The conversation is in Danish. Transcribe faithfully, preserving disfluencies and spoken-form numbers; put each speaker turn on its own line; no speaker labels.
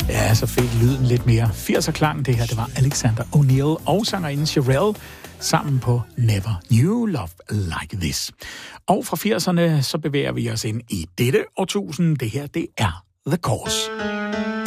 Ja, så fik lyden lidt mere firser-klang. Det her, det var Alexander O'Neal og sangerinde Cherrelle sammen på Never Knew Love Like This. Og fra firserne, så bevæger vi os ind i dette årtusind. Det her, det er The Course.